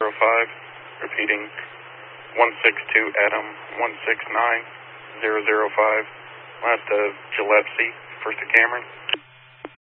05, repeating 162 Adam 169005, last of Gillespie, first of Cameron.